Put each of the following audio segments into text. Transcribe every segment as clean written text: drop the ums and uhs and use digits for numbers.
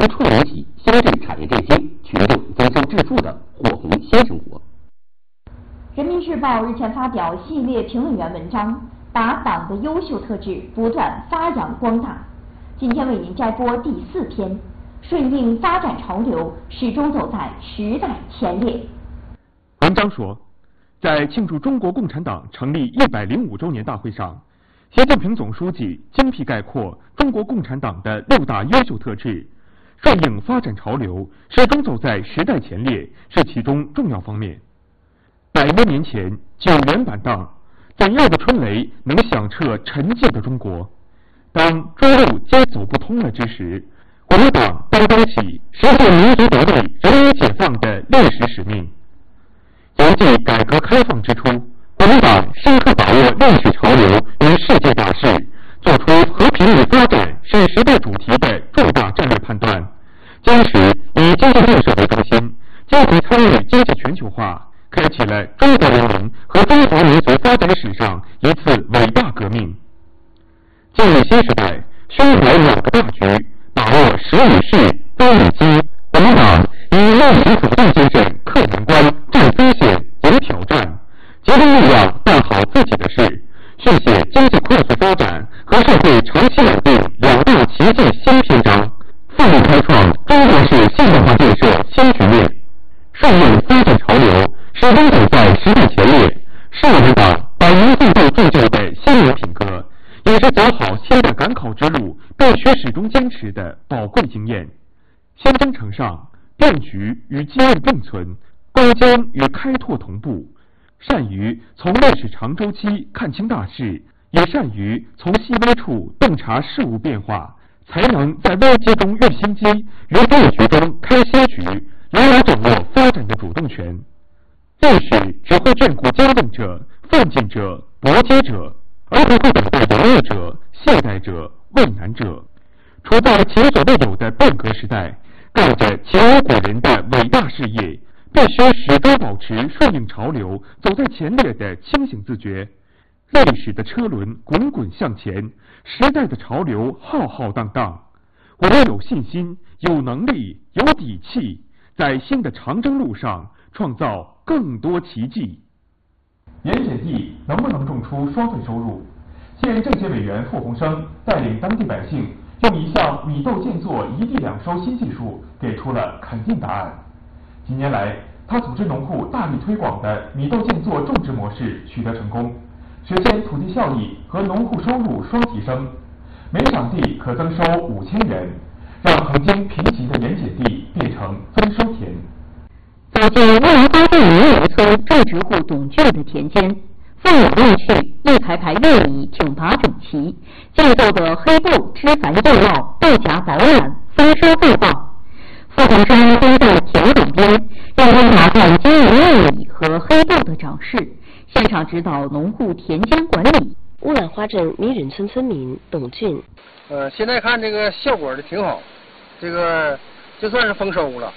创农企，乡镇产业振兴，群众增收致富的火红新生活。 人民日报日前发表系列评论员文章，把党的优秀特质不断发扬光大。今天为您摘播第4篇：顺应发展潮流，始终走在时代前列。 文章说，在庆祝中国共产党成立105周年大会上，习近平总书记精辟概括中国共产党的6大优秀特质，顺应发展潮流，始终走在时代前列是其中重要方面。100多年前，9元板荡，怎样的春雷能响彻沉寂的中国？当诸路皆走不通了之时，我们党担当起实现民族独立、人民解放的历史使命。犹记改革开放之初，我们党深刻把握历史潮流与世界大势，做出和平与发展是时代主题的重大战略判断，坚持以经济建设为中心，积极参与经济全球化，开启了中国人民和中华民族发展史上一次伟大革命。进入新时代，胸怀2个大局，把握时与势、危与机，我们党以历史主动精神克难关、战风险、迎挑战，集中力量办好自己的事，续写经济快速发展和社会长期稳定2大奇迹新篇章，奋力开创中国式现代化建设新局面。顺应发展潮流，始终走在时代前列，是我们党百年奋斗铸就的鲜明品格，也是走好现代赶考之路必须始终坚持的宝贵经验。新征程上，变局与机遇并存，攻坚与开拓同步，善于从历史长周期看清大势，也善于从细微处洞察事物变化，才能在危机中遇新机，于变局中开新局，牢牢掌握发展的主动权。历史只会眷顾坚韧者、奋进者、搏击者，而不会等待犹豫者、懈怠者、畏难者。处在前所未有的变革时代，干着前无古人的伟大事业，必须始终保持顺应潮流、走在前列的清醒自觉。历史的车轮滚滚向前，时代的潮流浩浩荡荡。我们有信心、有能力、有底气，在新的长征路上创造更多奇迹。盐碱地能不能种出双倍收入？县政协委员傅鸿生带领当地百姓，用一项米豆建作1地2收新技术给出了肯定答案。几年来，他组织农户大力推广的米豆建作种植模式取得成功，实现土地效益和农户收入双提升，每场地可增收5000元，让曾经贫瘠的盐碱地变成增收田。 走进未来发展民农村种植户董俊的田间，放眼望去，一排排叶米挺拔整齐，建奏的黑豆枝繁叶茂，豆荚饱满，丰收再放。傅鸿生蹲在田埂边，认真查看经营叶米和黑豆的长势，现场指导农户田间管理。 乌兰花镇米忍村村民董俊， 现在看这个效果的挺好，这个就算是丰收了，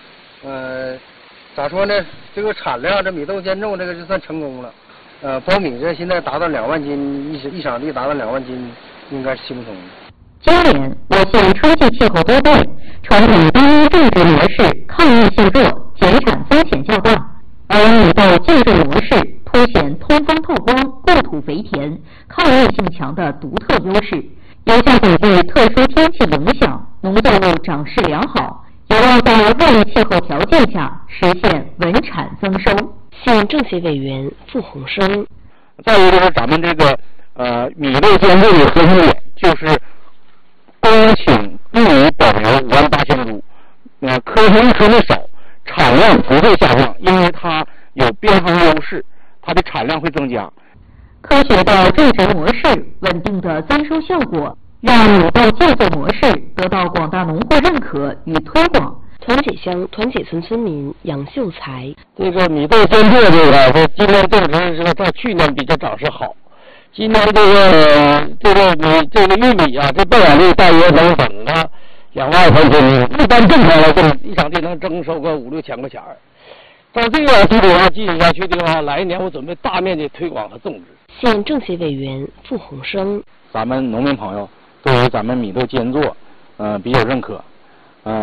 咋说呢？这个产量，这米豆兼种这个就算成功了。苞米这现在达到2万斤，一场地达到2万斤，应该是轻松的。 今年我县春季气候多变，传统单一种植模式抗逆性弱，减产风险较大，而米豆浸种模式凸显通风透光、故土肥田、抗逆性强的独特优势。有效抵御特殊天气影响，农作物长势良好，有望在恶劣气候条件下实现稳产增收。 县政协委员傅鸿生。 再一个就是咱们这个米豆兼种的核心点就是公顷玉米保留58000株，科学颗粒少，产量不会下降，因为它有边防优势，它的产量会增加。 科学的种植模式、稳定的增收效果，让米豆建作模式得到广大农户认可与推广。 团结乡团结村村民杨秀才， 这个米豆兼作这个，今年种植是在去年比较长势好，今年这个玉米啊，这报养率大约能整个2万块钱，一般正常来说，一场地能征收个5、6千块钱。照这个速度进行下去的话，来年我准备大面积推广和种植。 县政协委员傅鸿生， 咱们农民朋友对于咱们米豆兼作，比较认可。